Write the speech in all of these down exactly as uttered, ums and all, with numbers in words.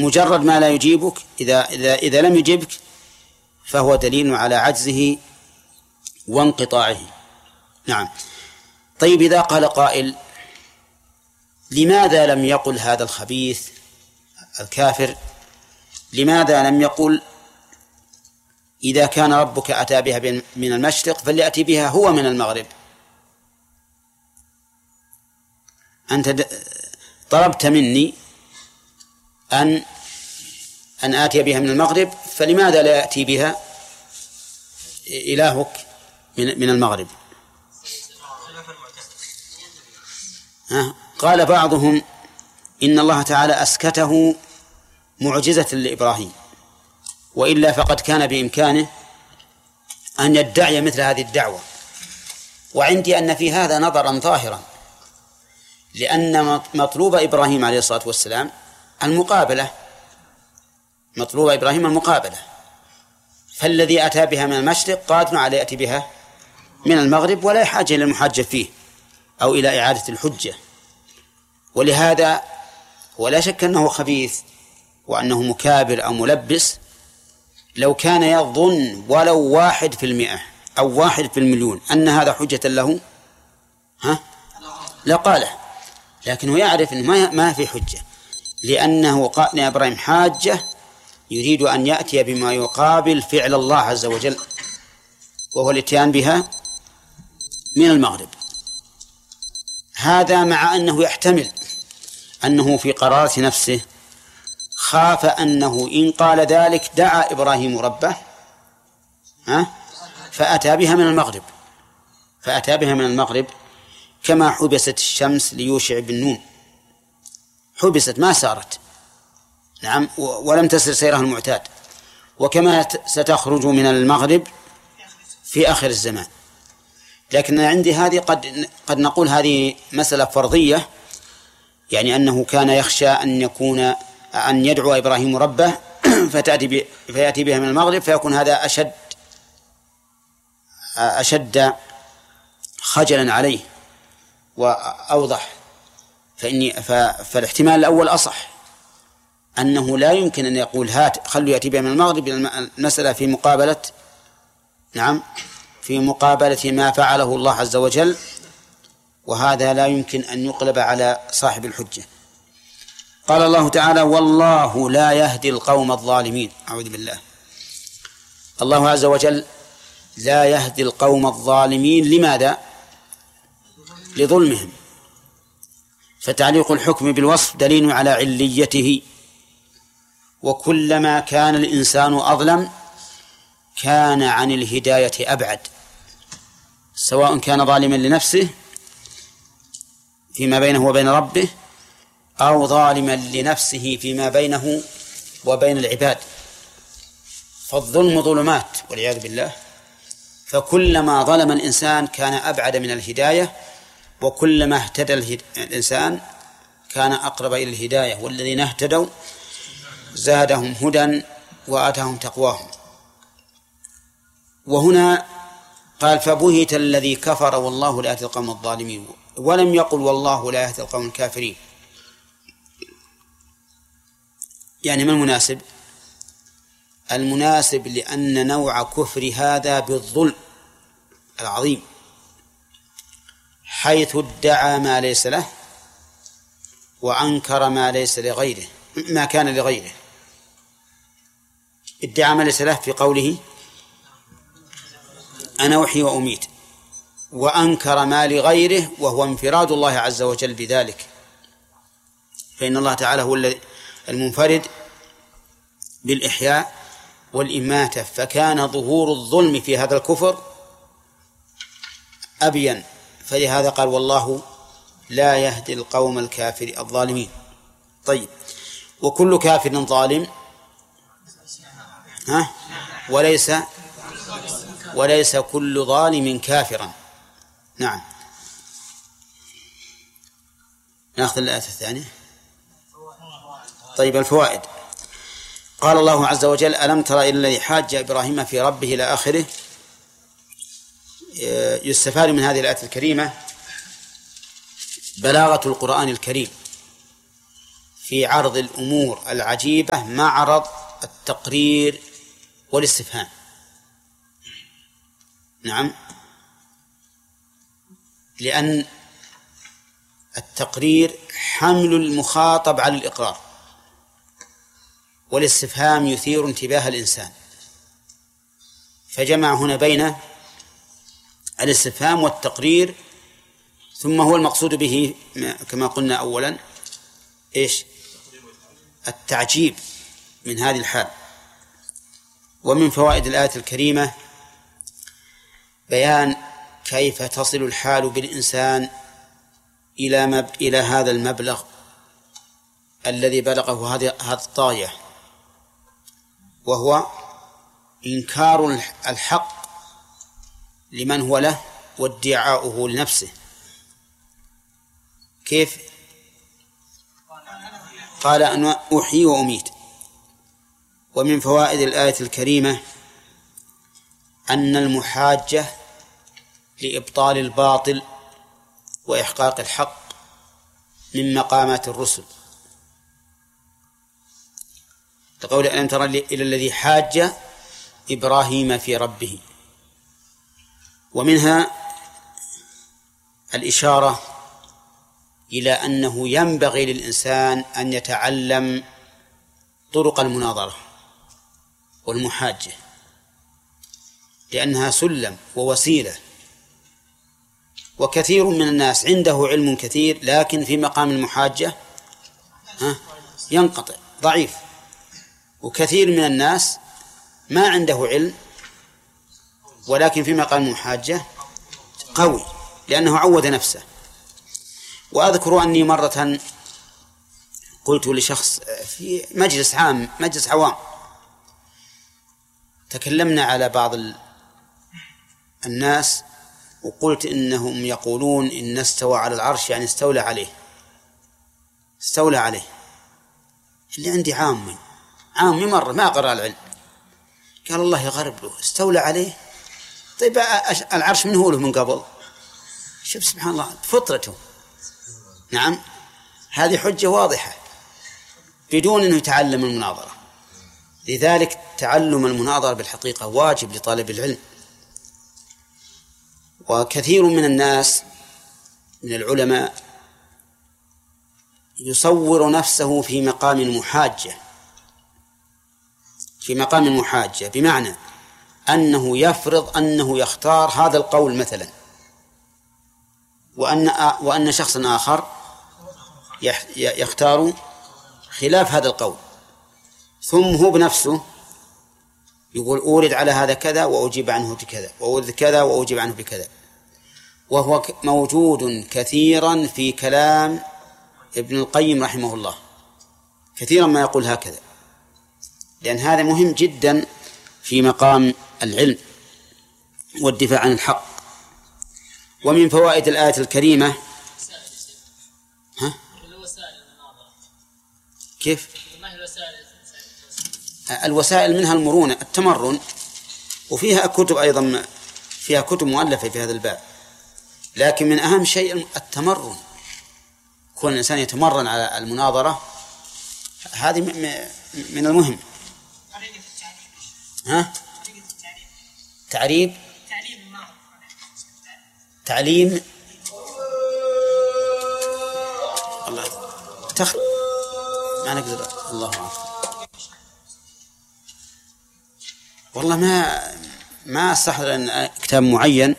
فمجرد ما لا يجيبك إذا, إذا, إذا لم يجيبك فهو دليل على عجزه وانقطاعه. نعم. طيب إذا قال قائل لماذا لم يقل هذا الخبيث الكافر، لماذا لم يقل إذا كان ربك أتى بها من المشرق فليأتي بها هو من المغرب؟ أنت طلبت مني أن أن آتي بها من المغرب، فلماذا لا يأتي بها إلهك من من المغرب؟ قال بعضهم إن الله تعالى أسكته معجزة لإبراهيم، وإلا فقد كان بإمكانه أن يدعي مثل هذه الدعوة. وعندي أن في هذا نظرا ظاهرا، لأن مطلوب إبراهيم عليه الصلاة والسلام المقابلة، مطلوب إبراهيم المقابلة، فالذي أتى بها من المشرق قادر على يأتي بها من المغرب، ولا حاجة إلى المحاجة فيه أو إلى إعادة الحجة. ولهذا ولا شك أنه خبيث وأنه مكابر أو ملبس، لو كان يظن ولو واحد في المئة أو واحد في المليون أن هذا حجة له ها لقاله، لكنه يعرف أنه ما ما في حجة، لأنه قال يا إبراهيم حاجة يريد أن يأتي بما يقابل فعل الله عز وجل، وهو الاتيان بها من المغرب. هذا مع أنه يحتمل أنه في قرارة نفسه خاف أنه إن قال ذلك دعا إبراهيم ربه ها فأتى بها من المغرب، فأتى بها من المغرب كما حبست الشمس ليوشع بن نون، حبست ما سارت، نعم، ولم تسر سيرها المعتاد، وكما ستخرج من المغرب في آخر الزمان. لكن عندي هذه قد قد نقول هذه مسألة فرضية، يعني أنه كان يخشى أن يكون أن يدعو إبراهيم ربه فتأتي فيأتي بها من المغرب، فيكون هذا أشد أشد خجلا عليه وأوضح. فإني فالاحتمال الأول أصح، أنه لا يمكن أن يقول هات خلوا يأتي بها من المغرب، المسألة في مقابلة نعم في مقابلة ما فعله الله عز وجل، وهذا لا يمكن أن يقلب على صاحب الحجة. قال الله تعالى والله لا يهدي القوم الظالمين. أعوذ بالله. الله عز وجل لا يهدي القوم الظالمين. لماذا؟ لظلمهم. فتعليق الحكم بالوصف دليل على عليته، وكلما كان الإنسان أظلم كان عن الهداية أبعد، سواء كان ظالما لنفسه فيما بينه وبين ربه أو ظالما لنفسه فيما بينه وبين العباد، فالظلم ظلمات والعياذ بالله. فكلما ظلم الإنسان كان أبعد من الهداية، وكلما اهتدى الإنسان كان أقرب إلى الهداية، والذين اهتدوا زادهم هدى وآتاهم تقواهم. وهنا قال فبهت الذي كفر والله لا يهدي القوم الظالمين، ولم يقل والله لا يهدي القوم الكافرين. يعني ما المناسب؟ المناسب لأن نوع كفر هذا بالظلم العظيم، حيث ادعى ما ليس له وأنكر ما ليس لغيره ما كان لغيره. ادعى ما ليس له في قوله أنا أحيي وأميت، وأنكر ما لغيره وهو انفراد الله عز وجل بذلك، فإن الله تعالى هو المنفرد بالإحياء والإماتة، فكان ظهور الظلم في هذا الكفر أبين، فلهذا قال والله لا يهدي القوم الكافر الظالمين. طيب، وكل كافر ظالم ها وليس وليس كل ظالم كافرا. نعم. نأخذ الآية الثانية. طيب، الفوائد. قال الله عز وجل ألم تر إلى الذي حاج إبراهيم في ربه إلى آخره. يستفاد من هذه الآية الكريمة بلاغة القرآن الكريم، في عرض الأمور العجيبة معرض التقرير والاستفهام. نعم، لأن التقرير حمل المخاطب على الإقرار، والاستفهام يثير انتباه الإنسان، فجمع هنا بين الاستفهام والتقرير. ثم هو المقصود به كما قلنا أولا إيش؟ التعجيب من هذه الحال. ومن فوائد الآية الكريمة بيان كيف تصل الحال بالإنسان إلى مب... إلى هذا المبلغ الذي بلغه هذه الطاغية، وهو إنكار الحق لمن هو له وادعاؤه لنفسه. كيف؟ قال أن أحيي وأميت. ومن فوائد الآية الكريمة أن المحاجة لإبطال الباطل وإحقاق الحق من مقامات الرسل، تقول ألم تر إلى الذي حاج إبراهيم في ربه. ومنها الإشارة إلى أنه ينبغي للإنسان أن يتعلم طرق المناظرة والمحاجة، لأنها سلم ووسيلة. وكثير من الناس عنده علم كثير لكن في مقام المحاجة ينقطع ضعيف، وكثير من الناس ما عنده علم ولكن في مقام المحاجة قوي لأنه عود نفسه. وأذكر أني مرة قلت لشخص في مجلس عام مجلس عوام، تكلمنا على بعض الناس وقلت إنهم يقولون إن استوى على العرش يعني استولى عليه استولى عليه اللي عندي عامي عامي مرة ما قرأ العلم، قال الله يغرب له استولى عليه. طيب العرش من هو له من قبل؟ شوف سبحان الله فطرته. نعم، هذه حجة واضحة بدون أنه يتعلم المناظرة. لذلك تعلم المناظرة بالحقيقة واجب لطالب العلم. وكثير من الناس من العلماء يصور نفسه في مقام المحاجة في مقام المحاجة بمعنى أنه يفرض أنه يختار هذا القول مثلا، وأن وأن شخصا آخر يختار خلاف هذا القول، ثم هو بنفسه يقول أورد على هذا كذا وأجيب عنه بكذا وأورد كذا وأجيب عنه بكذا. وهو موجود كثيرا في كلام ابن القيم رحمه الله، كثيرا ما يقول هكذا، لأن هذا مهم جدا في مقام العلم والدفاع عن الحق. ومن فوائد الآية الكريمة ها؟ كيف؟ الوسائل منها المرونة التمرن، وفيها كتب أيضا فيها كتب مؤلفة في هذا الباب، لكن من أهم شيء التمرن. كون الإنسان يتمرن على المناظرة هذه من المهم. ها؟ تعريب تعليم الله تخ ما نقدر الله أعلم. والله ما ما استحضر أن كتاب معين.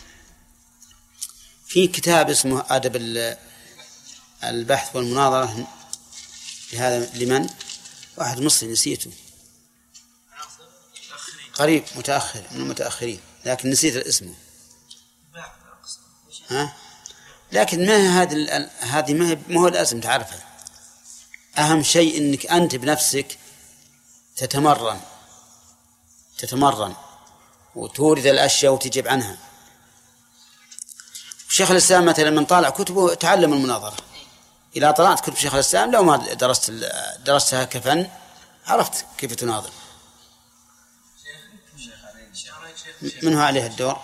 في كتاب اسمه أدب البحث والمناظرة لهذا لمن واحد مصري نسيته قريب متأخر من المتأخرين لكن نسيت اسمه. ها؟ لكن ما هذه هذه ما هو لازم تعرفها. أهم شيء أنك أنت بنفسك تتمرن تتمرن وتورد الأشياء وتجيب عنها. شيخ الإسلام مثلا من طالع كتبه تعلم المناظرة. إذا طلعت كتب شيخ الإسلام لو ما درست درستها كفن عرفت كيف تناظر. من هو عليه الدور؟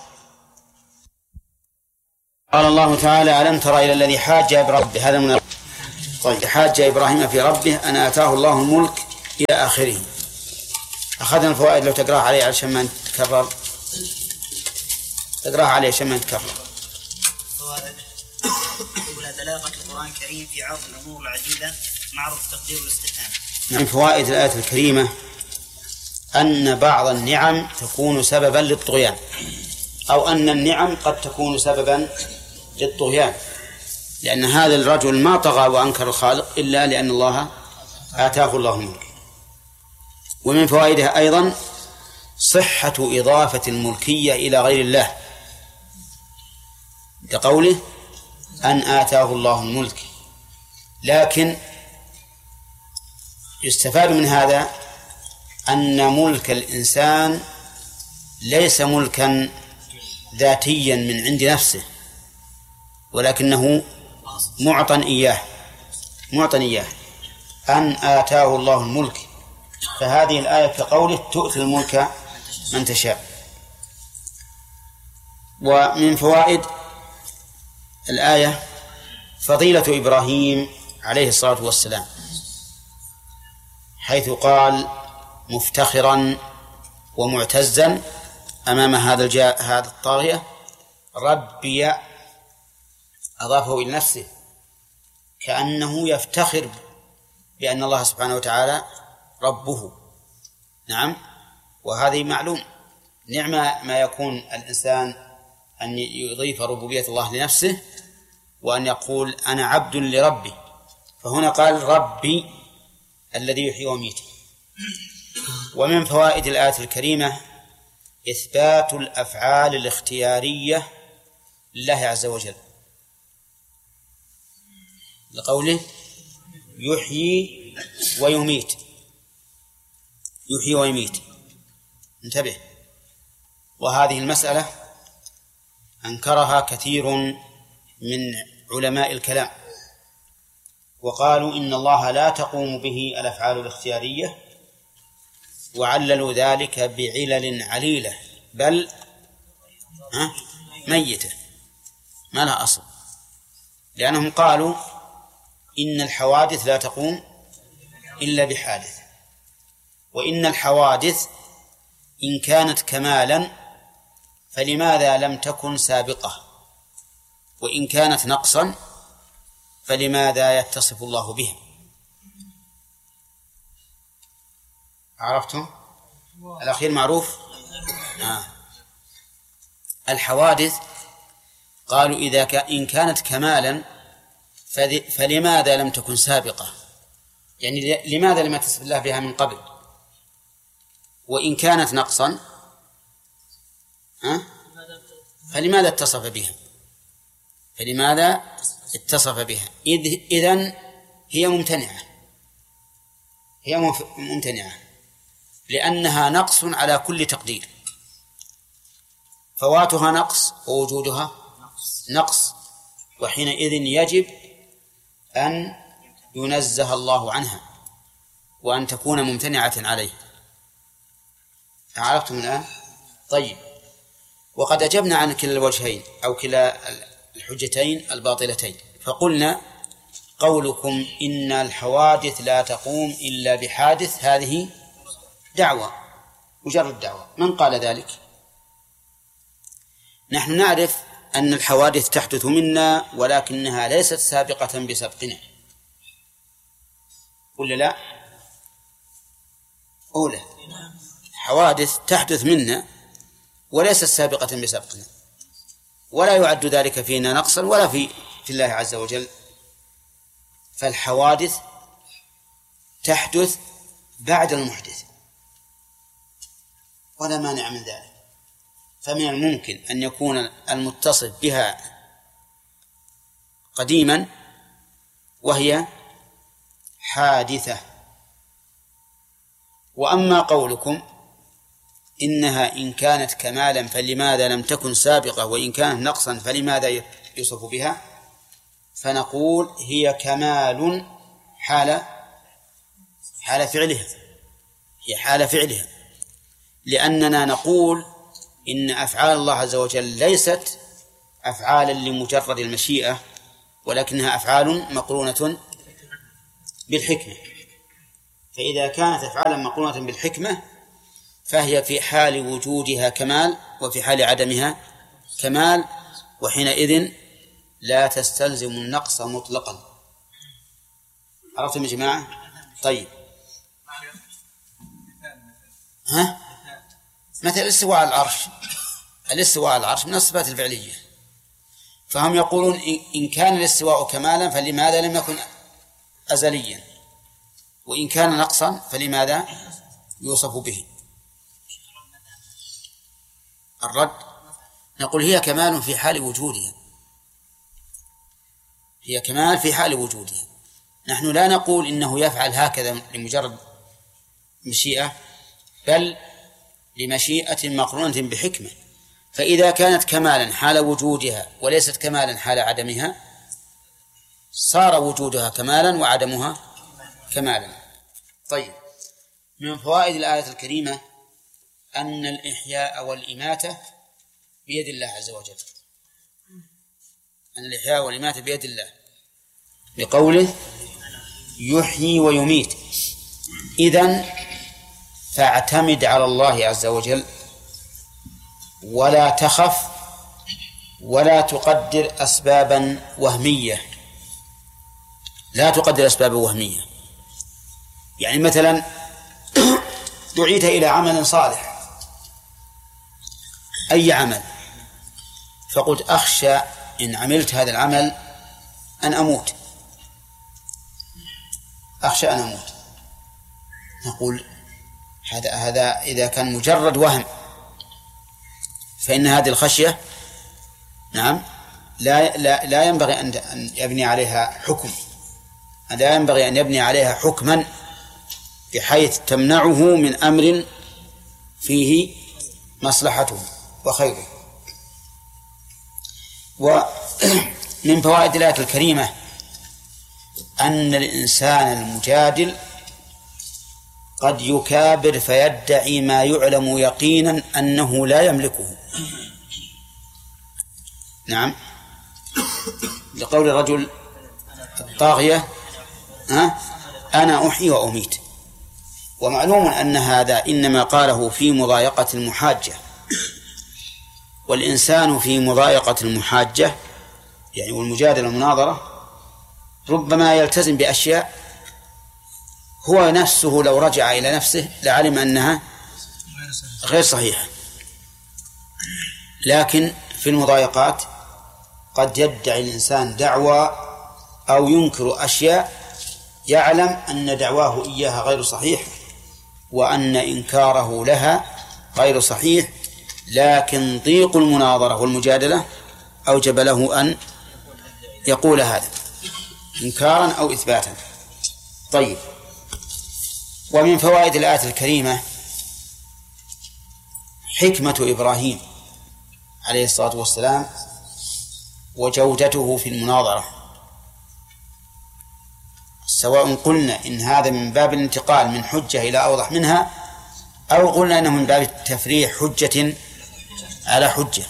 قال الله تعالى ألم تر إلى الذي حاج بربه. هذا من طيب، حاج إبراهيم في ربه أن آتاه الله الملك إلى آخره. أخذنا الفوائد، لو تقرأها عليه علشان ما نتكرر. تقرأها عليه عشان ما نتكرر. الفوائد: أولى دلالة القرآن الكريم في عرض الأمور العديدة معروف تقدير الاستفهام. من فوائد الآية الكريمة أن بعض النعم تكون سببا للطغيان، أو أن النعم قد تكون سببا للطغيان، لأن هذا الرجل ما طغى وأنكر الخالق إلا لأن الله آتاه الله الملك. ومن فوائدها أيضا صحة إضافة الملكية إلى غير الله، لقوله أن آتاه الله الملك. لكن يستفاد من هذا أن ملك الإنسان ليس ملكا ذاتيا من عند نفسه، ولكنه معطى إياه معطى إياه أن آتاه الله الملك. فهذه الآية كقوله تؤتي الملك من تشاء. ومن فوائد الآية فضيلة إبراهيم عليه الصلاة والسلام، حيث قال مفتخرا ومعتزا أمام هذا الجا... هذا الطاغية ربي، أضافه إلى نفسه كأنه يفتخر بأن الله سبحانه وتعالى ربه. نعم، وهذه معلوم نعمة ما يكون الإنسان أن يضيف ربوبية الله لنفسه وأن يقول أنا عبد لربي. فهنا قال ربي الذي يحيي ويميت. ومن فوائد الآية الكريمة إثبات الأفعال الاختيارية لله عز وجل، لقوله يحيي ويميت. يحيي ويميت، انتبه. وهذه المسألة أنكرها كثير من علماء الكلام، وقالوا إن الله لا تقوم به الأفعال الاختيارية، وعللوا ذلك بعلل عليلة، بل ميتة ما لها أصل، لأنهم قالوا إن الحوادث لا تقوم إلا بحادث، وإن الحوادث إن كانت كمالا فلماذا لم تكن سابقة، وإن كانت نقصا فلماذا يتصف الله بها. عرفتم؟ الأخير معروف. آه. الحوادث قالوا إذا ك... إن كانت كمالا فذ... فلماذا لم تكن سابقة، يعني لماذا لم يتصف الله بها من قبل. وإن كانت نقصا ها؟ فلماذا اتصف بها فلماذا اتصف بها إذ... إذن هي ممتنعة هي ممتنعة لأنها نقص على كل تقدير. فواتها نقص ووجودها نقص، وحينئذ يجب أن ينزه الله عنها وأن تكون ممتنعة عليه. عرفتم الآن؟ طيب، وقد أجبنا عن كلا الوجهين أو كلا الحجتين الباطلتين، فقلنا قولكم إن الحوادث لا تقوم إلا بحادث هذه دعوة، مجرد دعوة. من قال ذلك؟ نحن نعرف أن الحوادث تحدث منا ولكنها ليست سابقة بسبقنا، ولا لا؟ أولى حوادث تحدث منا وليست سابقة بسبقنا، ولا يعد ذلك فينا نقصا ولا في في الله عز وجل. فالحوادث تحدث بعد المحدث ولا مانع من ذلك. فمن الممكن أن يكون المتصف بها قديما وهي حادثة. وأما قولكم إنها إن كانت كمالا فلماذا لم تكن سابقة، وإن كانت نقصا فلماذا يوصف بها، فنقول هي كمال حال حال فعلها هي حال فعلها لأننا نقول إن أفعال الله عز وجل ليست أفعالا لمجرد المشيئة، ولكنها أفعال مقرونة بالحكمة، فإذا كانت أفعالا مقرونة بالحكمة فهي في حال وجودها كمال وفي حال عدمها كمال، وحينئذ لا تستلزم النقص مطلقا. عرفتم يا جماعة؟ طيب، ها؟ مثل الاستواء على العرش، الاستواء على العرش من الصفات الفعلية، فهم يقولون إن كان الاستواء كمالا فلماذا لم يكن أزليا، وإن كان نقصا فلماذا يوصف به؟ الرد نقول هي كمال في حال وجودها، هي كمال في حال وجودها. نحن لا نقول إنه يفعل هكذا لمجرد مشيئة، بل لمشيئة مقرونة بحكمة، فإذا كانت كمالا حال وجودها وليست كمالا حال عدمها صار وجودها كمالا وعدمها كمالا. طيب، من فوائد الآية الكريمة أن الإحياء والإماتة بيد الله عز وجل، أن الإحياء والإماتة بيد الله بقوله يحيي ويميت. إذن فاعتمد على الله عز وجل ولا تخف ولا تقدر أسبابا وهمية، لا تقدر أسبابا وهمية. يعني مثلا دعيت إلى عمل صالح، أي عمل، فقلت أخشى إن عملت هذا العمل أن أموت، أخشى أن أموت. نقول هذا هذا إذا كان مجرد وهم فإن هذه الخشية نعم لا لا لا ينبغي أن يبني عليها حكم، لا ينبغي أن يبني عليها حكما بحيث تمنعه من أمر فيه مصلحته وخيره. ومن فوائد الآية الكريمة أن الإنسان المجادل قد يكابر فيدعي ما يعلم يقينا أنه لا يملكه. نعم، لقول الرجل الطاغية ها أنا أحيي وأميت، ومعلوم أن هذا إنما قاله في مضايقة المحاجة، والإنسان في مضايقة المحاجة يعني والمجادلة والمناظرة ربما يلتزم بأشياء هو نفسه لو رجع إلى نفسه لعلم أنها غير صحيحة، لكن في المضايقات قد يدعي الإنسان دعوى أو ينكر أشياء يعلم أن دعواه إياها غير صحيح وأن إنكاره لها غير صحيح، لكن ضيق المناظرة والمجادلة أوجب له أن يقول هذا إنكارا أو إثباتا. طيب، ومن فوائد الآية الكريمة حكمة إبراهيم عليه الصلاة والسلام وجودته في المناظرة، سواء قلنا إن هذا من باب الانتقال من حجة إلى أوضح منها أو قلنا أنه من باب التفريع حجة على حجة،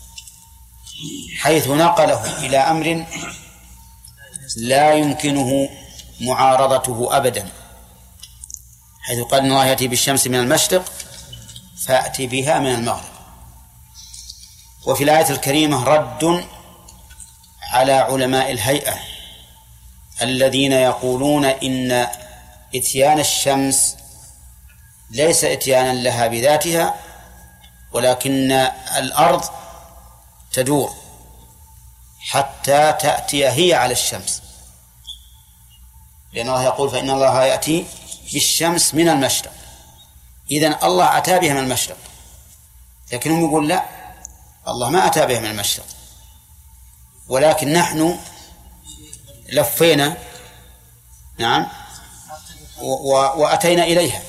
حيث نقله إلى أمر لا يمكنه معارضته أبدا، حيث قال إن الله يأتي بالشمس من المشرق فأتي بها من المغرب. وفي الآية الكريمة رد على علماء الهيئة الذين يقولون إن إتيان الشمس ليس إتيانا لها بذاتها، ولكن الأرض تدور حتى تأتي هي على الشمس، لأن الله يقول فإن الله يأتي بالشمس من المشرق، إذن الله أتى بها من المشرق، لكنهم يقول لا، الله ما أتى بها من المشرق، ولكن نحن لفينا نعم وأتينا إليها،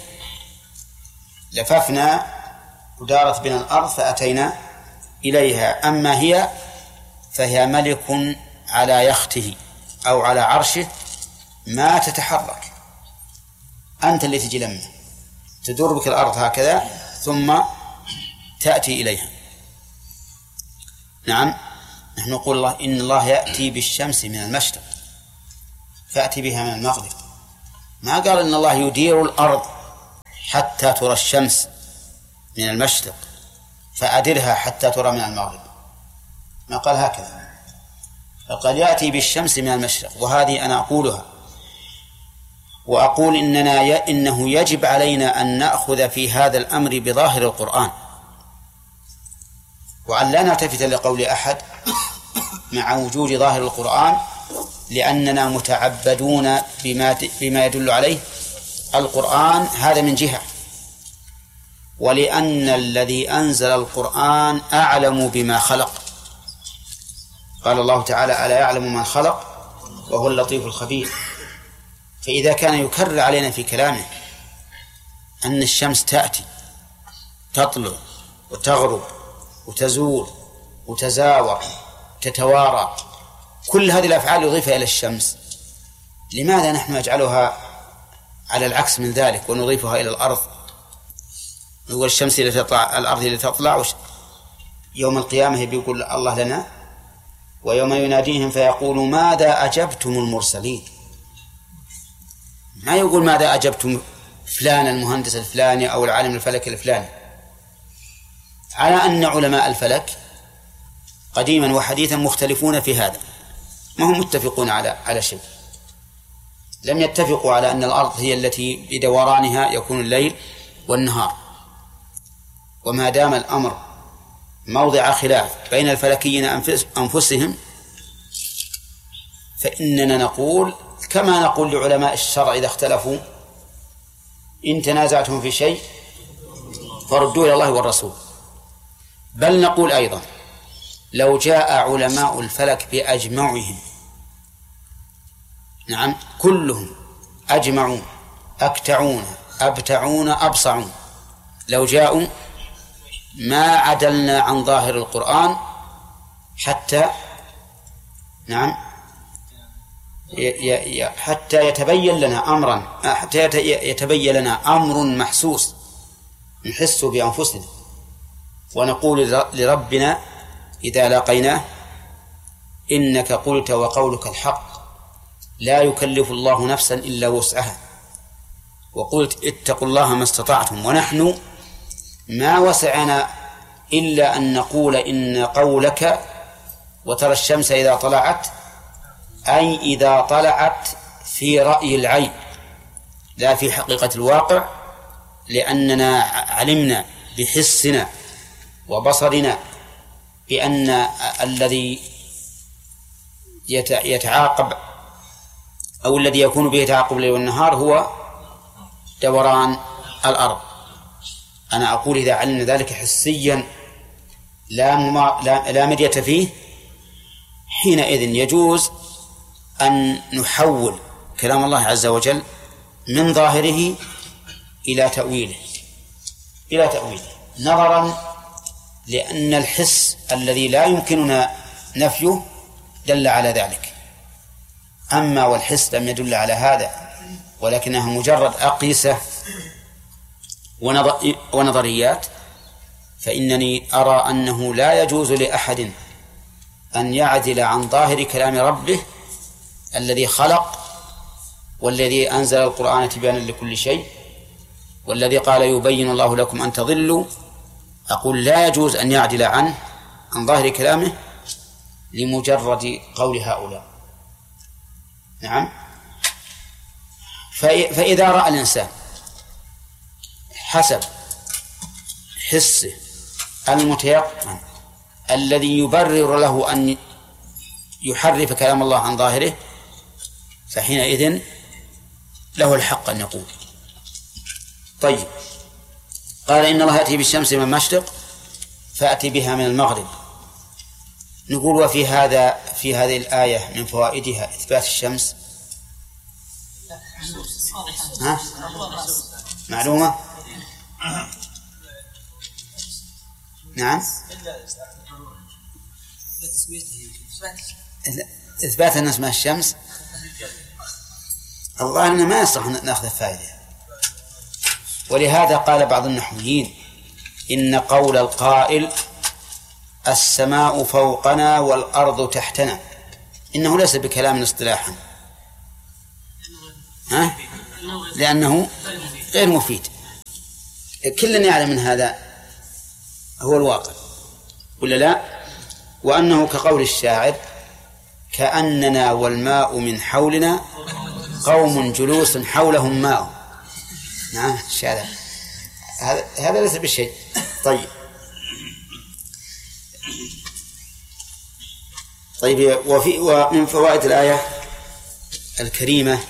لففنا ودارت بنا الأرض فأتينا إليها. أما هي فهي ملك على يخته أو على عرشه ما تتحرك، أنت اللي تجي لما تدور بك الأرض هكذا ثم تأتي إليها. نعم، نحن نقول الله إن الله يأتي بالشمس من المشرق فأتي بها من المغرب، ما قال إن الله يدير الأرض حتى ترى الشمس من المشرق فأدرها حتى ترى من المغرب، ما قال هكذا، فقد يأتي بالشمس من المشرق. وهذه أنا أقولها، وأقول إننا ي... إنه يجب علينا أن نأخذ في هذا الأمر بظاهر القرآن، وأن لا نلتفت لقول أحد مع وجود ظاهر القرآن، لأننا متعبدون بما, بما يدل عليه القرآن، هذا من جهة، ولأن الذي أنزل القرآن أعلم بما خلق. قال الله تعالى: ألا يعلم من خلق وهو اللطيف الخبير. فإذا كان يكرر علينا في كلامه أن الشمس تأتي تطلع وتغرب وتزول وتزاور تتوارى، كل هذه الأفعال يضيفها إلى الشمس، لماذا نحن نجعلها على العكس من ذلك ونضيفها إلى الأرض؟ نقول الشمس اللي تطلع، الأرض اللي تطلع، يوم القيامة بيقول الله لنا: ويوم يناديهم فيقول ماذا أجبتم المرسلين. ما يقول ماذا أجبتم فلان المهندس الفلاني أو العالم الفلك الفلاني، على أن علماء الفلك قديما وحديثا مختلفون في هذا، ما هم متفقون على على شيء. لم يتفقوا على أن الأرض هي التي بدورانها يكون الليل والنهار. وما دام الأمر موضع خلاف بين الفلكيين أنفسهم، فإننا نقول كما نقول لعلماء الشرع إذا اختلفوا: إن تنازعتم في شيء فردوا إلى الله والرسول. بل نقول أيضا: لو جاء علماء الفلك بأجمعهم، نعم كلهم أجمعون أكتعون أبتعون أبصعون، لو جاءوا ما عدلنا عن ظاهر القرآن حتى نعم حتى يتبين لنا أمرا حتى يتبين لنا أمر محسوس نحس بأنفسنا، ونقول لربنا إذا لاقيناه: إنك قلت وقولك الحق، لا يكلف الله نفسا إلا وسعها، وقلت اتقوا الله ما استطعتم. ونحن ما وسعنا إلا أن نقول إن قولك وترى الشمس إذا طلعت، أي إذا طلعت في رأي العين لا في حقيقة الواقع، لأننا علمنا بحسنا وبصرنا بأن الذي يتعاقب أو الذي يكون به تعاقب الليل والنهار هو دوران الأرض. أنا أقول إذا علمنا ذلك حسيا لا, مما لا, لا مرية فيه، حينئذ يجوز أن نحول كلام الله عز وجل من ظاهره إلى تأويله إلى تأويله نظرا لأن الحس الذي لا يمكننا نفيه دل على ذلك. أما والحس لم يدل على هذا، ولكنها مجرد أقيسة ونظريات، فإنني أرى أنه لا يجوز لأحد أن يعدل عن ظاهر كلام ربه الذي خلق، والذي أنزل القرآن تبيانا لكل شيء، والذي قال يبين الله لكم أن تضلوا. أقول لا يجوز أن يعدل عنه عن ظاهر كلامه لمجرد قول هؤلاء. نعم. فإذا رأى الإنسان حسب حسه المتيقن الذي يبرر له أن يحرف كلام الله عن ظاهره، فحينئذ له الحق أن يقول. طيب، قال إن الله يأتي بالشمس من المشرق فأتي بها من المغرب. نقول وفي هذا في هذه الآية من فوائدها إثبات الشمس. ها؟ معلومة؟ نعم. إثبات أن اسمها الشمس الله أننا ما يصح نأخذ الفائدة. ولهذا قال بعض النحويين إن قول القائل السماء فوقنا والأرض تحتنا إنه ليس بكلام اصطلاحا، ها؟ لأنه غير مفيد. كلنا يعلم من هذا هو الواقع ولا لا؟ وأنه كقول الشاعر: كأننا والماء من حولنا قوم جلوس حولهم ماء. نعم الشاعر هذا هذا ليس بشيء. طيب طيب وفي ومن فوائد الآية الكريمة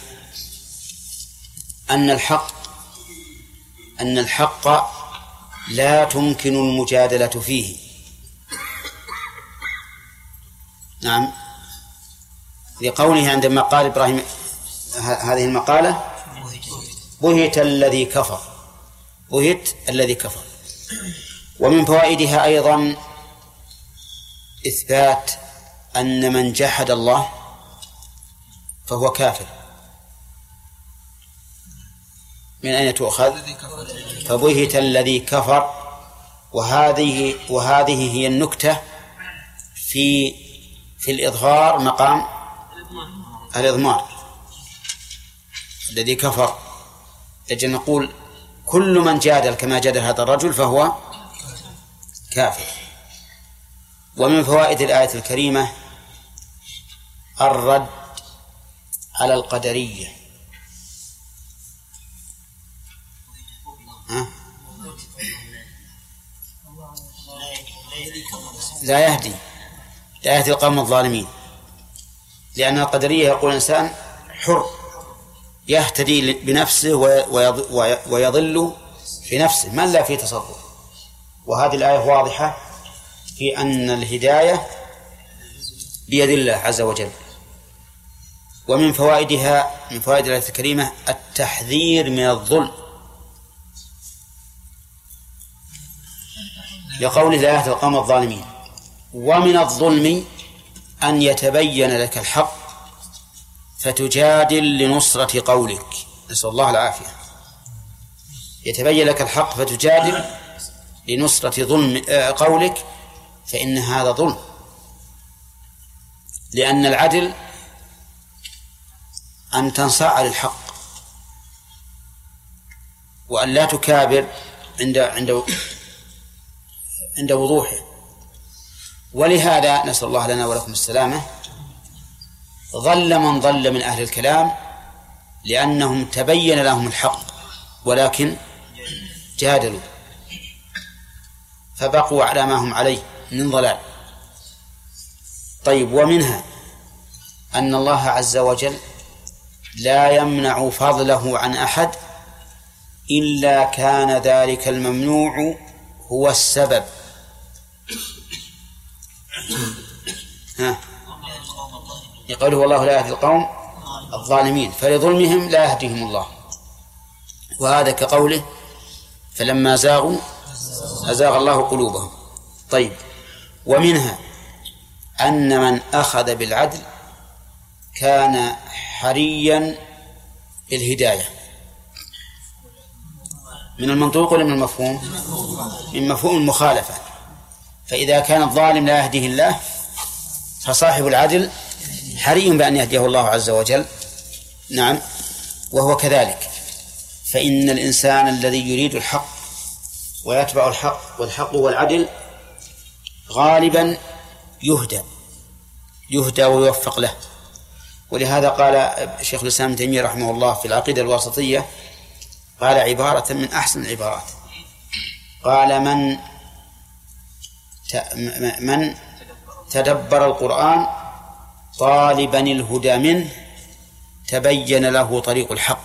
أن الحق أن الحق لا تمكن المجادلة فيه. نعم، لقوله عندما قال إبراهيم هذه المقالة: بهت الذي كفر، بهت الذي كفر. ومن فوائدها أيضا إثبات أن من جحد الله فهو كافر. من أين تؤخذ؟ فبهت الذي كفر. وهذه وهذه هي النكتة في في الإظهار مقام الإضمار. الذي كفر يجب نقول كل من جادل كما جادل هذا الرجل فهو كافر. ومن فوائد الآية الكريمة الرد على القدرية. ها؟ لا يهدي لا يهدي القوم الظالمين، لأن القدرية يقول الإنسان حر يهتدي بنفسه ويضل بنفسه من لا في تصرف. وهذه الآية واضحة في أن الهداية بيد الله عز وجل. ومن فوائدها من فوائد الآية الكريمة التحذير من الظلم، لقوله لا يهدي القوم الظالمين. ومن الظلم أن يتبين لك الحق فتجادل لنصرة قولك، نسأل الله العافية. يتبين لك الحق فتجادل لنصرة ظلم قولك، فإن هذا ظلم، لأن العدل أن تنصاع للحق وأن لا تكابر عند عند عند وضوحه. ولهذا نسأل الله لنا ولكم السلامة ظل من ظل من أهل الكلام لأنهم تبين لهم الحق ولكن جادلوا فبقوا على ما هم عليه من ضلال. طيب، ومنها أن الله عز وجل لا يمنع فضله عن أحد إلا كان ذلك الممنوع هو السبب. ها يقول والله لا يهدي القوم الظالمين، فلظلمهم لا يهديهم الله. وهذا كقوله فلما زاغوا أزاغ الله قلوبهم. طيب، ومنها أن من أخذ بالعدل كان حريا بالهداية. من المنطوق ولا من المفهوم؟ من مفهوم المخالفة. فإذا كان الظالم لا يهديه الله فصاحب العدل حري بأن يهديه الله عز وجل. نعم، وهو كذلك. فإن الإنسان الذي يريد الحق ويتبع الحق والحق والعدل غالبا يهدى يهدى ويوفق له. ولهذا قال شيخ الإسلام ابن تيمية رحمه الله في العقيدة الواسطية، قال عبارة من أحسن العبارات، قال من من تدبر القرآن طالبا الهدى منه تبين له طريق الحق.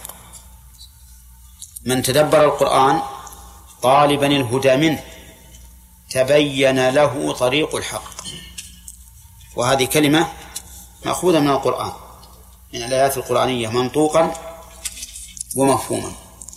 من تدبر القرآن طالبا الهدى منه تبين له طريق الحق. وهذه كلمة مأخوذة من القرآن، من الآيات القرآنية منطوقا ومفهوما.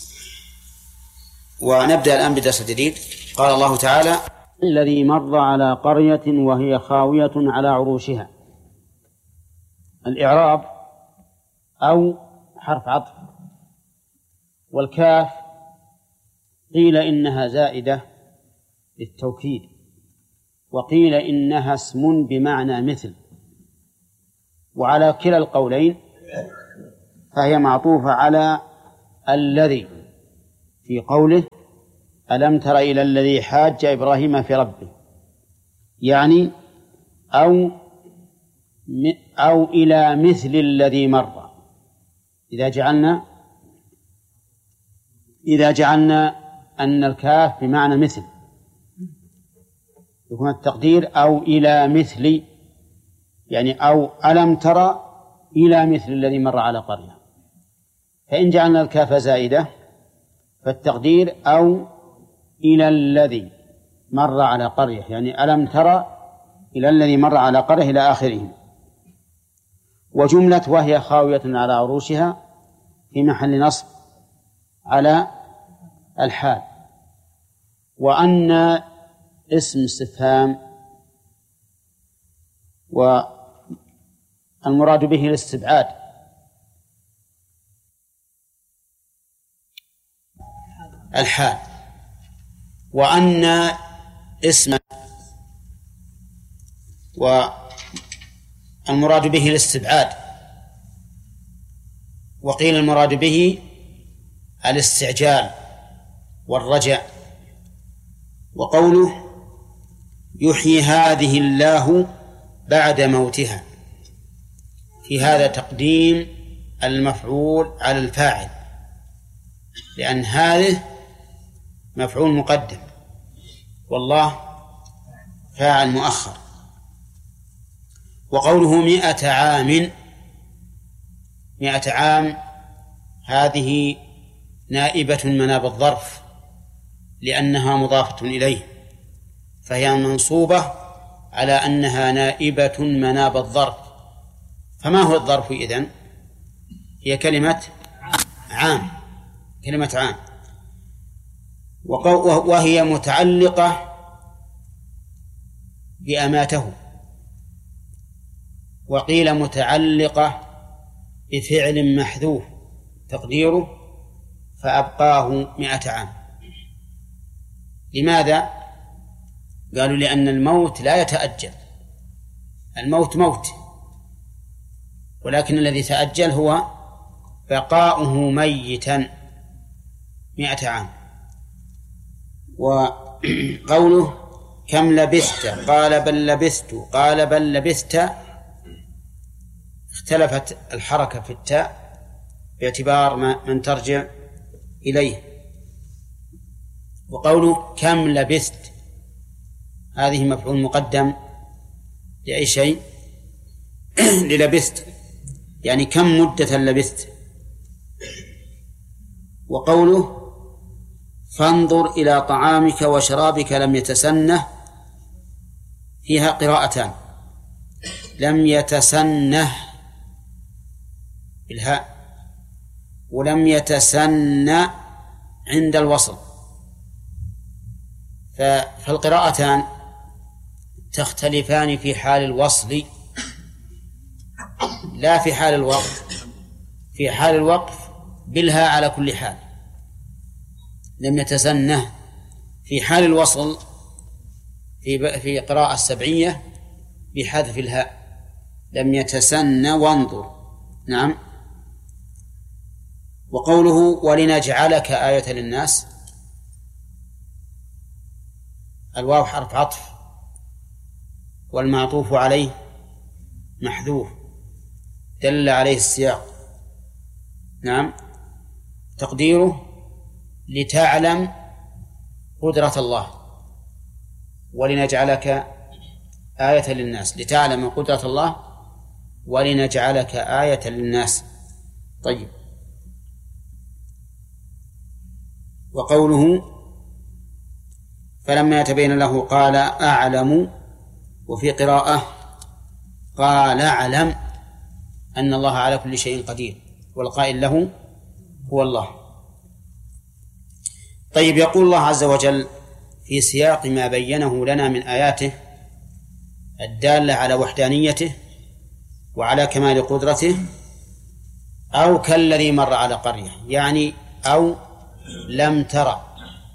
ونبدأ الآن بدرس جديد. قال الله تعالى الذي مر على قرية وهي خاوية على عروشها. الإعراب أو حرف عطف، والكاف قيل إنها زائدة للتوكيد، وقيل إنها اسم بمعنى مثل، وعلى كلا القولين فهي معطوفة على الذي في قوله ألم تر إلى الذي حاج إبراهيم في ربه، يعني أو أو إلى مثل الذي مر. إذا جعلنا إذا جعلنا أن الكاف بمعنى مثل يكون التقدير أو إلى مثل، يعني أو ألم تر إلى مثل الذي مر على قرية. فإن جعلنا الكاف زائدة فالتقدير أو إلى الذي مر على قرية، يعني ألم تر إلى الذي مر على قرية إلى آخره. وجملة وهي خاوية على عروشها في محل نصب على الحال. وأن اسم استفهام والمراد به الاستبعاد، الحال. وأن اسم والمراد به الاستبعاد، وقيل المراد به الاستعجال والرجاء. وقوله يحيي هذه الله بعد موتها، في هذا تقديم المفعول على الفاعل، لأن هذه مفعول مقدم والله فاعل مؤخر. وقوله مئة عام، مئة عام هذه نائبة مناب الظرف لأنها مضافة إليه، فهي منصوبة على أنها نائبة مناب الظرف. فما هو الظرف إذن؟ هي كلمة عام، كلمة عام، وهي متعلقة بأماته، وقيل متعلقة بفعل محذوف تقديره فأبقاه مئة عام. لماذا؟ قالوا لأن الموت لا يتأجل، الموت موت، ولكن الذي تأجل هو بقاؤه ميتا مئة عام. وقوله كم لبثت قال بل لبثت قال بل لبثت اختلفت الحركة في التاء باعتبار من ترجع إليه. وقوله كم لبثت هذه مفعول مقدم لأي شيء؟ للبثت، يعني كم مدة لبثت. وقوله فانظر إلى طعامك وشرابك لم يتسنه، فيها قراءتان، لم يتسنه بالهاء، ولم يتسن عند الوصل. فالقراءتان تختلفان في حال الوصل لا في حال الوقف. في حال الوقف بالهاء على كل حال لم يتسنه، في حال الوصل في في قراءة السبعية بحذف الهاء لم يتسن وانظر. نعم. وقوله ولنجعلك آية للناس، الواو حرف عطف والمعطوف عليه محذوف دل عليه السياق. نعم. تقديره لتعلم قدرة الله، ولنجعلك آية للناس، لتعلم قدرة الله ولنجعلك آية للناس. طيب. وقوله فلما يتبين له قال أعلم، وفي قراءة قال أعلم أن الله على كل شيء قدير، والقائل له هو الله. طيب. يقول الله عز وجل في سياق ما بينه لنا من آياته الدالة على وحدانيته وعلى كمال قدرته، أو كالذي مر على قرية، يعني أو لم ترى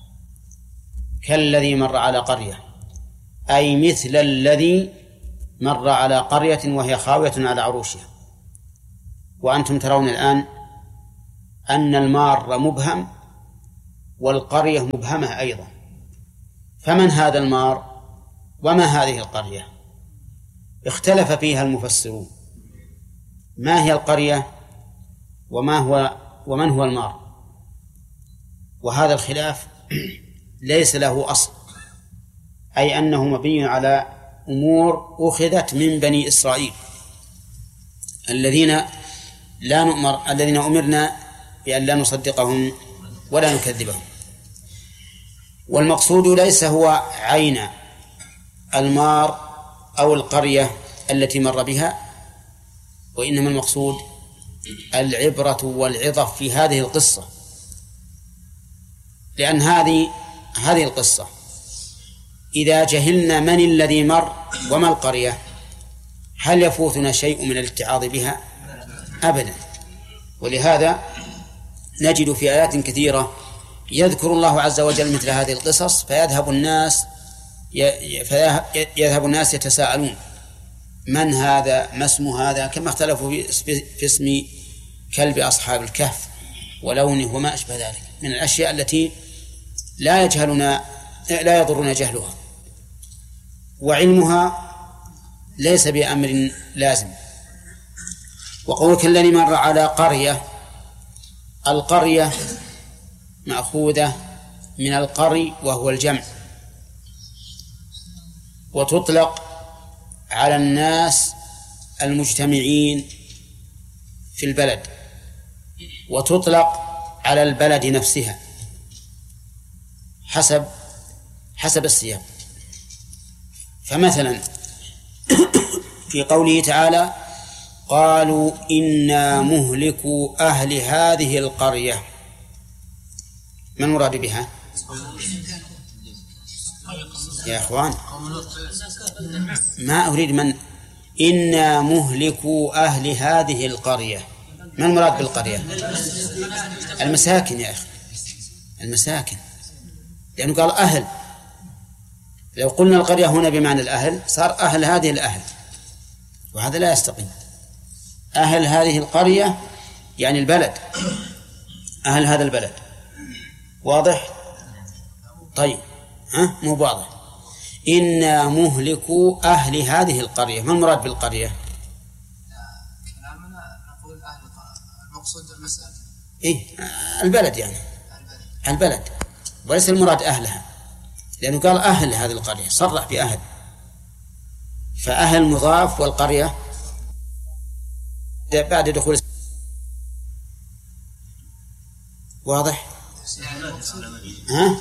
كالذي مر على قرية، أي مثل الذي مر على قرية وهي خاوية على عروشها. وأنتم ترون الآن أن المار مبهم والقرية مبهمة أيضا، فمن هذا المار وما هذه القرية؟ اختلف فيها المفسرون، ما هي القرية وما هو ومن هو المار؟ وهذا الخلاف ليس له أصل، أي أنه مبني على أمور أخذت من بني إسرائيل الذين لا نؤمر الذين أمرنا بأن لا نصدقهم ولا نكذبهم. والمقصود ليس هو عين المار أو القرية التي مر بها، وإنما المقصود العبرة والعظة في هذه القصة، لأن هذه هذه القصة إذا جهلنا من الذي مر وما القرية هل يفوتنا شيء من الاتعاظ بها؟ أبدا. ولهذا نجد في آيات كثيرة يذكر الله عز وجل مثل هذه القصص فيذهب الناس فيذهب الناس يتساءلون من هذا، ما اسم هذا، كما اختلفوا في اسم كلب أصحاب الكهف ولونه وما أشبه ذلك من الأشياء التي لا يجهلنا لا يضرنا جهلها، وعلمها ليس بأمر لازم. وقولك الذي مر على قرية، القرية مأخوذة من القري وهو الجمع، وتطلق على الناس المجتمعين في البلد، وتطلق على البلد نفسها حسب حسب السياق. فمثلا في قوله تعالى قالوا إنا مهلكوا أهل هذه القرية، من مراد بها يا أخوان؟ ما أريد من إنا مهلكوا أهل هذه القرية، ما المراد بالقرية؟ المساكن يا أخي، المساكن، لأنه قال أهل. لو قلنا القرية هنا بمعنى الأهل صار أهل هذه الأهل، وهذا لا يستقيم. أهل هذه القرية يعني البلد، أهل هذا البلد. واضح؟ طيب، ها مو واضح. إنا مهلكوا أهل هذه القرية، ما المراد بالقرية؟ كلامنا نقول أهل المقصود المسألة إيه البلد، يعني البلد، وليس المراد أهلها، لأنه قال أهل هذه القرية صرح بأهل، فأهل مضاف والقرية بعد دخول. واضح؟ ها؟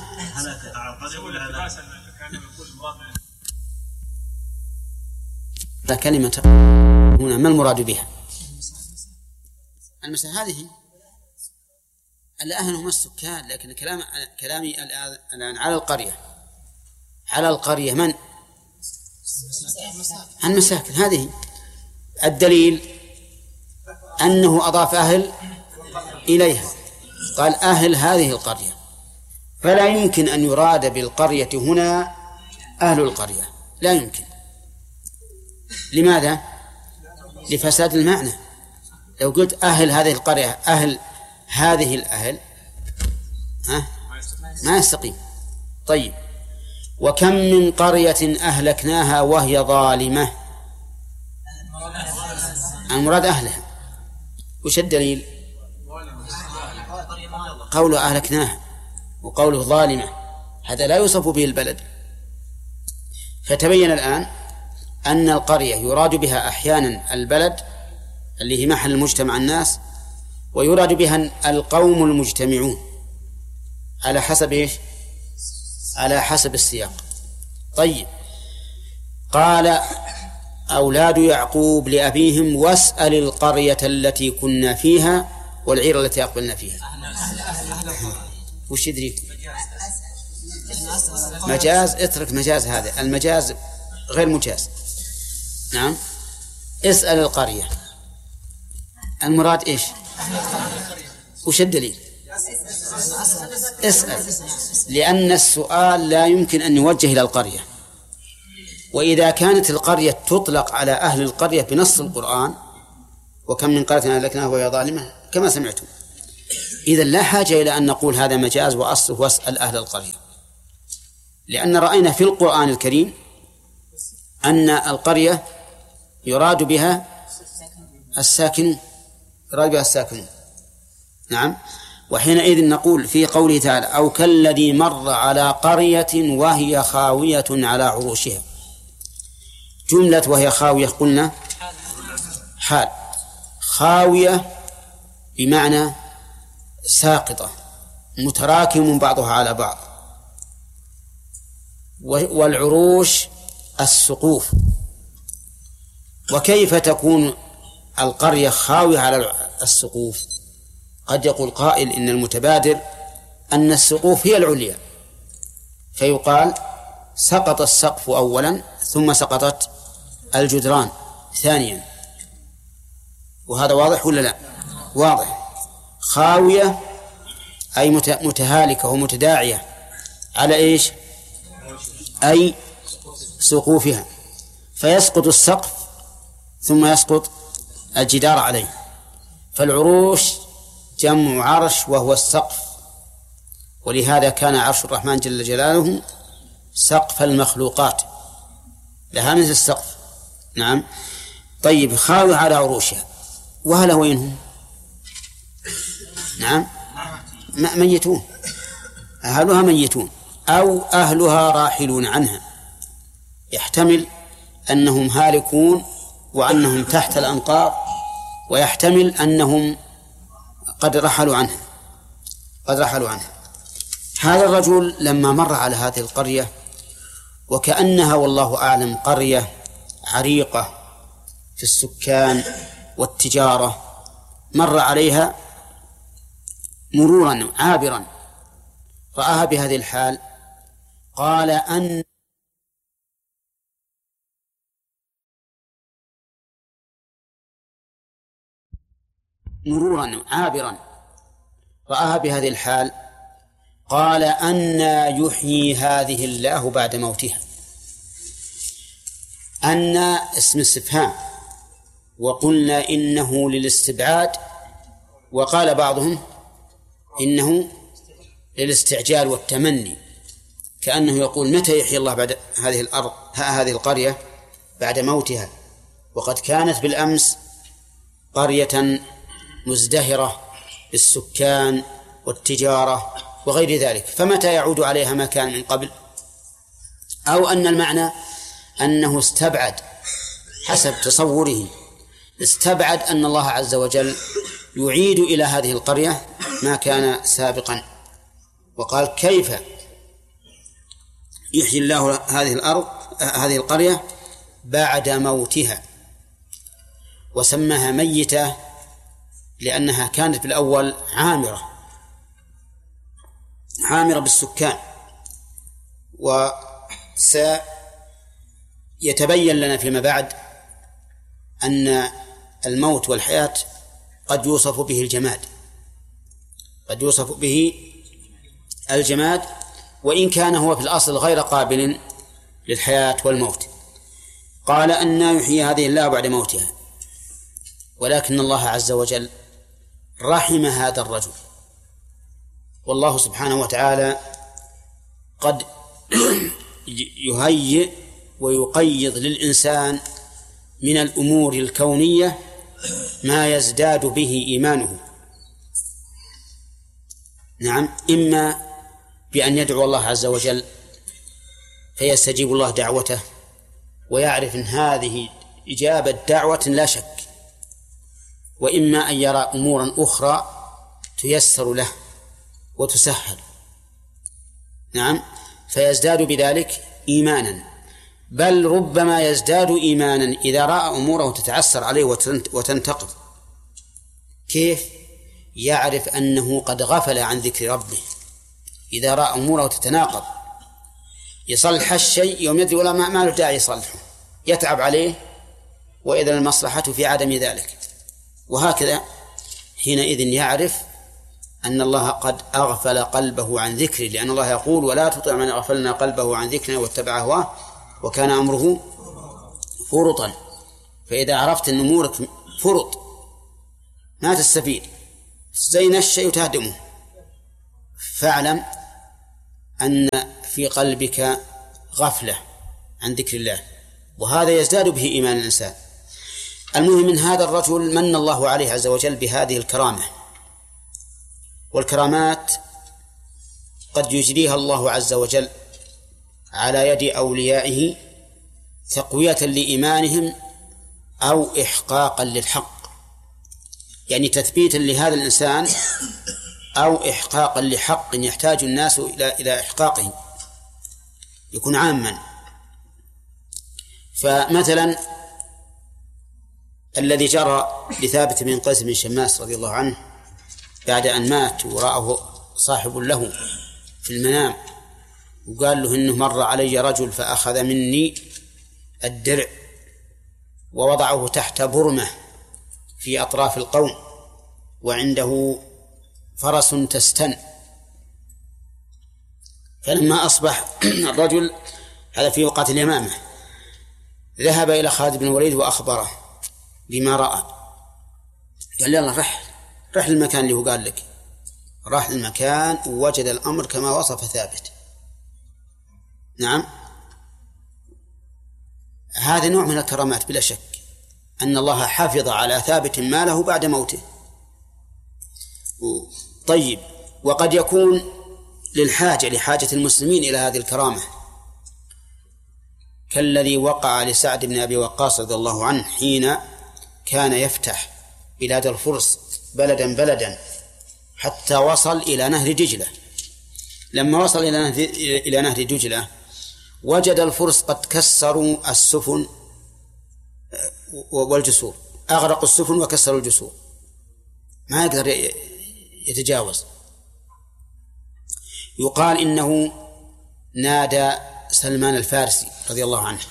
كلمة هنا ما المراد بها؟ المسألة هذه الأهل هم السكان، لكن كلام كلامي الآن على القرية، على القرية من؟ المساكن. هذه الدليل أنه أضاف أهل إليها، قال أهل هذه القرية، فلا يمكن أن يراد بالقرية هنا أهل القرية، لا يمكن. لماذا؟ لفساد المعنى. لو قلت أهل هذه القرية أهل هذه الأهل ها؟ ما يستقيم. طيب، وكم من قرية أهلكناها وهي ظالمة، المراد أهلها. وش الدليل؟ قوله أهلكناها وقوله ظالمة، هذا لا يوصف به البلد. فتبين الآن أن القرية يراد بها أحيانا البلد اللي هي محل المجتمع الناس، ويراد بها القوم المجتمعون على حسب إيش؟ على حسب السياق. طيب، قال أولاد يعقوب لأبيهم واسأل القرية التي كنا فيها والعير التي أقبلنا فيها. وش يدريكم؟ مجاز، اترك مجاز، هذا المجاز غير مجاز. نعم، اسأل القرية، المراد إيش؟ وش الدليل؟ اسأل، لأن السؤال لا يمكن أن يوجه إلى القرية، وإذا كانت القرية تطلق على أهل القرية بنص القرآن وكم من قرية أهلكناها وهي ظالمة كما سمعتم، إذن لا حاجة إلى أن نقول هذا مجاز وأصله واسأل أهل القرية، لأن رأينا في القرآن الكريم أن القرية يراد بها الساكنون، يراد بها الساكنون. نعم. وحينئذ نقول في قوله تعالى أو كالذي مر على قرية وهي خاوية على عروشها، جملة وهي خاوية قلنا حال، خاوية بمعنى ساقطة متراكم بعضها على بعض، والعروش السقوف. وكيف تكون القرية خاوية على السقوف؟ قد يقول قائل إن المتبادر أن السقوف هي العليا، فيقال سقط السقف أولا ثم سقطت الجدران ثانيا، وهذا واضح ولا لا؟ واضح. خاوية أي متهالكة ومتداعية على إيش؟ أي سقوفها، فيسقط السقف ثم يسقط الجدار عليه. فالعروش جمع عرش وهو السقف، ولهذا كان عرش الرحمن جل جلاله سقف المخلوقات، لها مثل السقف. نعم. طيب، خاوية على عروشها، وهل وينهم؟ نعم، ميتون، أهلها ميتون أو أهلها راحلون عنها، يحتمل أنهم هالكون وأنهم تحت الأنقاض، ويحتمل أنهم قد رحلوا عنها قد رحلوا عنها. هذا الرجل لما مر على هذه القرية، وكأنها والله أعلم قرية عريقة في السكان والتجارة، مر عليها مرورا عابرا، رآها بهذه الحال، قال أن مرورا عابرا رآها بهذه الحال قال أنى يحيي هذه الله بعد موتها. أنى اسم استفهام، وقلنا إنه للاستبعاد، وقال بعضهم إنه للاستعجال والتمني، كأنه يقول متى يحيي الله بعد هذه الأرض هذه القرية بعد موتها، وقد كانت بالأمس قرية مزدهرة بالسكان والتجارة وغير ذلك، فمتى يعود عليها ما كان من قبل؟ أو أن المعنى أنه استبعد حسب تصوره، استبعد أن الله عز وجل يعيد إلى هذه القرية ما كان سابقا، وقال كيف يحيي الله هذه الأرض هذه القرية بعد موتها، وسماها ميتة لأنها كانت بالأول عامرة عامرة بالسكان. وسيتبين لنا فيما بعد أن الموت والحياة قد يوصف به الجماد قد يوصف به الجماد وإن كان هو في الأصل غير قابل للحياة والموت. قال أن يحيي هذه الله بعد موتها، ولكن الله عز وجل رحم هذا الرجل، والله سبحانه وتعالى قد يهيئ ويقيض للإنسان من الأمور الكونية ما يزداد به إيمانه. نعم، إما بأن يدعو الله عز وجل فيستجيب الله دعوته ويعرف أن هذه إجابة دعوة لا شك، وإما أن يرى أمورا أخرى تيسر له وتسهل. نعم، فيزداد بذلك إيمانا، بل ربما يزداد إيمانا إذا رأى أموره تتعسر عليه وتنتقض. كيف؟ يعرف أنه قد غفل عن ذكر ربه. إذا رأى أموره تتناقض، يصلح الشيء يوم يدري ولا ما له داعي يصلحه، يتعب عليه، وإذا المصلحة في عدم ذلك. وهكذا حينئذ يعرف أن الله قد أغفل قلبه عن ذكره، لأن الله يقول ولا تطع من أغفلنا قلبه عن ذكرنا واتبع هواه وكان أمره فرطا. فإذا عرفت أن أمورك فرط ما تستفيد، زين الشيء تهدمه. فاعلم أن في قلبك غفلة عن ذكر الله، وهذا يزداد به إيمان الإنسان. المهم من هذا الرجل من الله عليه عز وجل بهذه الكرامة، والكرامات قد يجريها الله عز وجل على يد أوليائه تقوية لإيمانهم أو إحقاقا للحق، يعني تثبيتا لهذا الإنسان أو إحقاقا لحق يحتاج الناس إلى إلى إحقاقه، يكون عاما. فمثلا الذي جرى لثابت بن قيس بن شماس رضي الله عنه بعد أن مات ورآه صاحب له في المنام وقال له إنه مر علي رجل فأخذ مني الدرع ووضعه تحت برمة في أطراف القوم وعنده فرس تستن. فلما أصبح الرجل هذا في وقت اليمامة ذهب إلى خالد بن الوليد وأخبره بما رأى. قال لي الله رح رح للمكان اللي هو قال لك. راح للمكان ووجد الأمر كما وصف ثابت. نعم، هذا نوع من الكرامات بلا شك، أن الله حافظ على ثابت ماله بعد موته. طيب، وقد يكون للحاجة لحاجة المسلمين إلى هذه الكرامة، كالذي وقع لسعد بن أبي وقاص رضي الله عنه حين كان يفتح بلاد الفرس بلدا بلدا حتى وصل إلى نهر دجلة. لما وصل إلى نهر إلى نهر دجلة وجد الفرس قد كسروا السفن والجسور، أغرقوا السفن وكسروا الجسور، ما يقدر يتجاوز. يقال إنه نادى سلمان الفارسي رضي الله عنه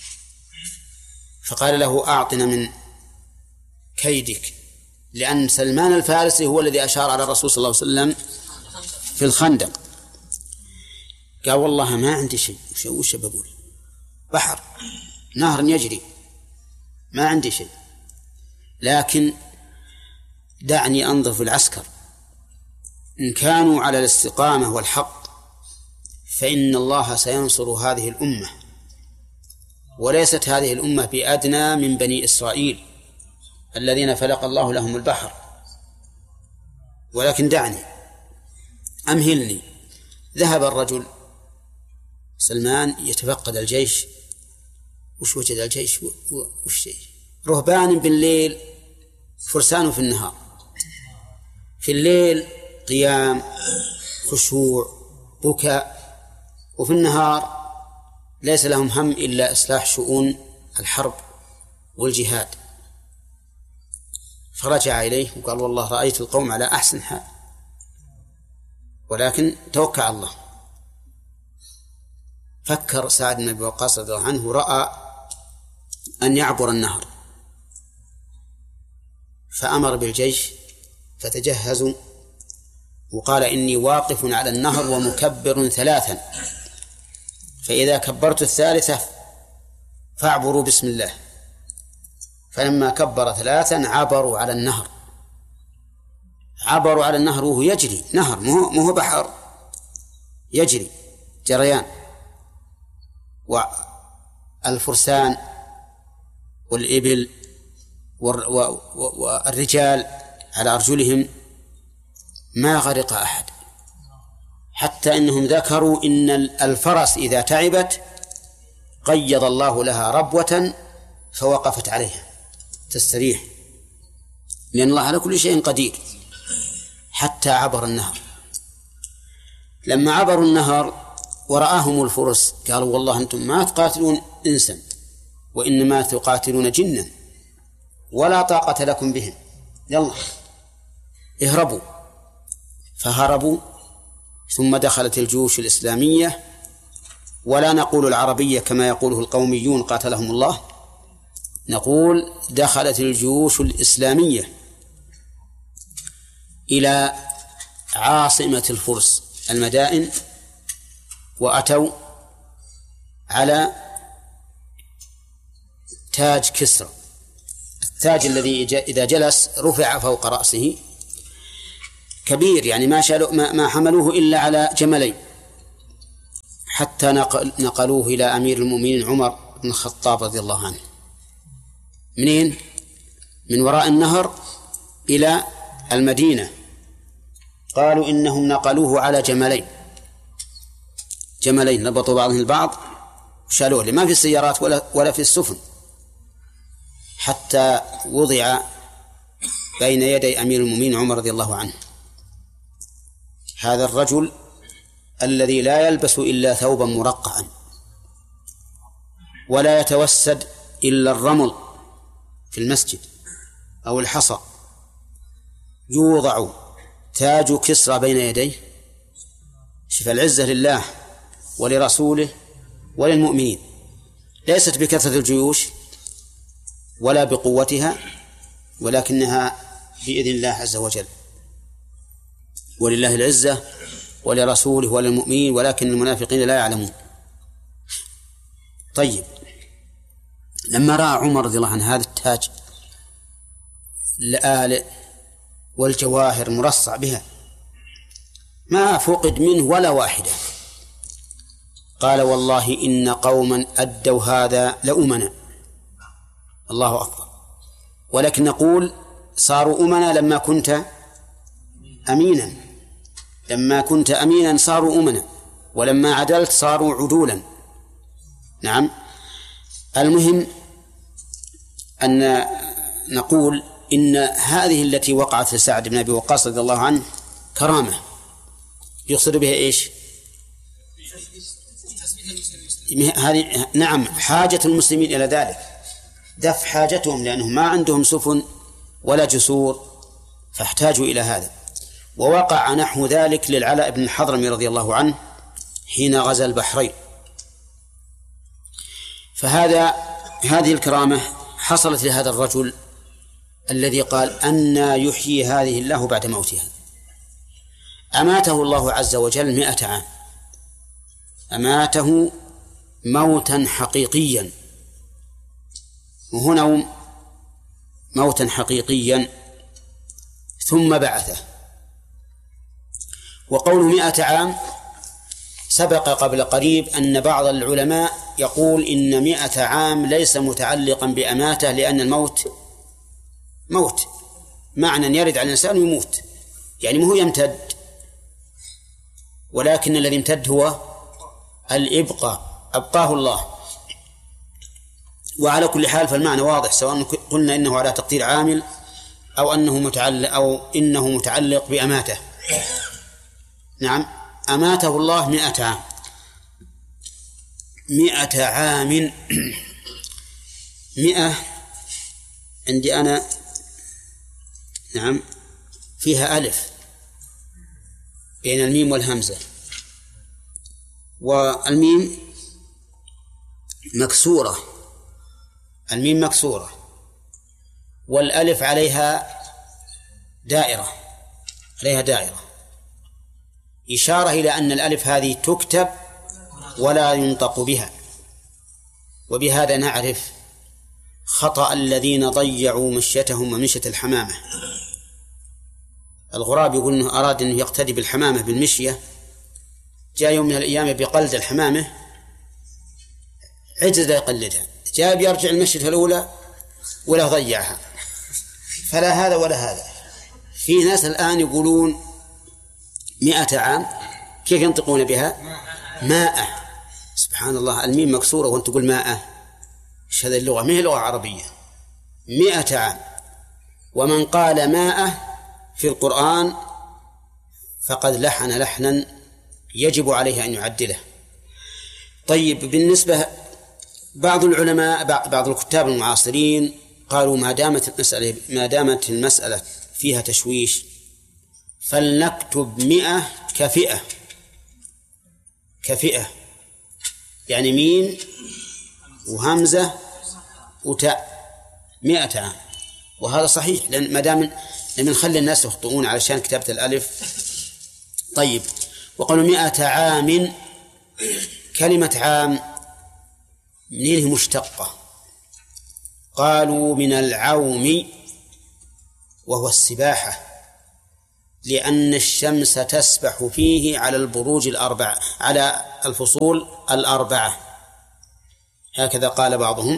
فقال له أعطنا من كيدك، لأن سلمان الفارسي هو الذي أشار على الرسول صلى الله عليه وسلم في الخندق. قال والله ما عندي شيء. وش بقول؟ بحر نهر يجري، ما عندي شيء، لكن دعني أنظر في العسكر، إن كانوا على الاستقامة والحق فإن الله سينصر هذه الأمة، وليست هذه الأمة بأدنى من بني إسرائيل الذين فلق الله لهم البحر، ولكن دعني أمهلني. ذهب الرجل سلمان يتفقد الجيش. وش وجد الجيش؟ وش شيء؟ رهبان بالليل، فرسان في النهار. في الليل قيام، خشوع، بكاء، وفي النهار ليس لهم هم إلا إصلاح شؤون الحرب والجهاد. فرجع إليه وقال والله رأيت القوم على أحسن حال، ولكن توكل على الله. فكر سعد بن أبي وقاص رضي الله عنه، رأى أن يعبر النهر فأمر بالجيش فتجهزوا، وقال إني واقف على النهر ومكبر ثلاثا، فإذا كبرت الثالثة فاعبروا بسم الله. فلما كبر ثلاثا عبروا على النهر. عبروا على النهر وهو يجري، نهر مو هو بحر، يجري جريان، والفرسان والإبل والرجال على أرجلهم ما غرق أحد، حتى إنهم ذكروا إن الفرس إذا تعبت قيض الله لها ربوة فوقفت عليها تستريح، لأن الله على كل شيء قدير. حتى عبر النهر. لما عبروا النهر ورآهم الفرس قالوا والله أنتم ما تقاتلون إنسا وإنما تقاتلون جنا ولا طاقة لكم بهم، يلا اهربوا. فهربوا. ثم دخلت الجيوش الإسلامية، ولا نقول العربية كما يقوله القوميون قاتلهم الله، نقول دخلت الجيوش الإسلامية إلى عاصمة الفرس المدائن، وأتوا على تاج كسرى، التاج الذي إذا جلس رفع فوق رأسه، كبير، يعني ما شالوا ما, ما حملوه إلا على جملين، حتى نقل نقلوه إلى أمير المؤمنين عمر بن الخطاب رضي الله عنه. منين؟ من وراء النهر إلى المدينة. قالوا إنهم نقلوه على جملين جملين ربطوا بعضهم البعض وشالوه، ما في السيارات ولا ولا في السفن، حتى وضع بين يدي أمير المؤمنين عمر رضي الله عنه. هذا الرجل الذي لا يلبس إلا ثوبا مرقعا ولا يتوسد إلا الرمل في المسجد أو الحصى، يوضع تاج كسرى بين يديه. شف العزة لله ولرسوله وللمؤمنين، ليست بكثرة الجيوش ولا بقوتها، ولكنها بإذن الله عز وجل. ولله العزة ولرسوله وللمؤمنين ولكن المنافقين لا يعلمون. طيب، لما رأى عمر رضي الله عنه هذا التاج الآلئ والجواهر مرصع بها ما فقد منه ولا واحدة، قال والله إن قوما أدوا هذا لأمنا. الله أكبر. ولكن نقول صاروا أمنا لما كنت أمينا، لما كنت أمينا صاروا أمنا، ولما عدلت صاروا عدولا. نعم. المهم أن نقول إن هذه التي وقعت لسعد بن أبي وقاص رضي الله عنه كرامة يقصد بها إيش؟ هذه نعم حاجة المسلمين إلى ذلك، دفع حاجتهم، لأنهم ما عندهم سفن ولا جسور فاحتاجوا إلى هذا. ووقع نحو ذلك للعلاء بن الحضرمي رضي الله عنه حين غزا البحرين. فهذا هذه الكرامة حصلت لهذا الرجل الذي قال أن يحيي هذه الله بعد موتها. أماته الله عز وجل مئة عام، أماته موتا حقيقيا، وهنا موتا حقيقيا ثم بعثه. وقول مئة عام سبق قبل قريب أن بعض العلماء يقول إن مئة عام ليس متعلقا بأماته، لأن الموت موت معنى يرد على الإنسان ويموت، يعني ما هو يمتد، ولكن الذي يمتد هو الإبقاء، أبقاه الله. وعلى كل حال فالمعنى واضح، سواء قلنا إنه على تقدير عامل أو أنه متعلق أو إنه متعلق بأماته. نعم، أماته الله مئة عام. مئة عام مئة عندي أنا نعم فيها ألف بين الميم والهمزة، والميم مكسورة، الميم مكسورة، والألف عليها دائرة عليها دائرة إشارة إلى أن الألف هذه تكتب ولا ينطق بها. وبهذا نعرف خطأ الذين ضيعوا مشيتهم ومشية الحمامة. الغراب يقول أنه أراد أن يقتدي بالحمامة بالمشية، جاء يوم من الأيام بقلد الحمامة عجز يقلدها، جاء بيرجع المشية الأولى ولا ضيعها. فلا هذا ولا هذا. في ناس الآن يقولون مئة عام كيف ينطقون بها؟ ماء. سبحان الله، الميم مكسورة وانت تقول ماء. ايش هذه اللغة؟ ما هي لغة عربية. مئة عام. ومن قال ماء في القرآن فقد لحن لحنا يجب عليه أن يعدله. طيب، بالنسبة بعض العلماء بعض الكتاب المعاصرين قالوا ما دامت المسألة ما دامت المسألة فيها تشويش فلنكتب مئة كفئة كفئة يعني ميم وهمزة وتاء مئة عام. وهذا صحيح، لأن ما دام لم نخلي الناس يخطئون علشان كتابة الألف. طيب، وقالوا مئة عام، كلمة عام منين مشتقة؟ قالوا من العوم وهو السباحة، لأن الشمس تسبح فيه على البروج الأربعة، على الفصول الأربعة، هكذا قال بعضهم،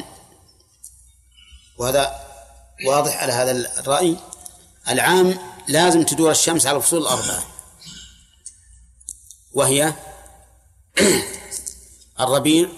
وهذا واضح على هذا الرأي العام. لازم تدور الشمس على الفصول الأربعة، وهي الربيع